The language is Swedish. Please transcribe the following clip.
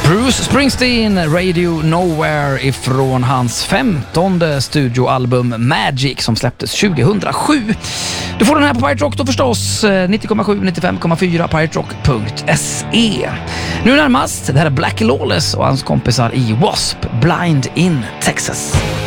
Bruce Springsteen, Radio Nowhere ifrån hans 15:e studioalbum Magic som släpptes 2007. Du får den här på Pirate Rock då förstås, 90,7, 95,4 piraterock.se. Nu närmast, det här är Blackie Lawless och hans kompisar i W.A.S.P. Blind in Texas.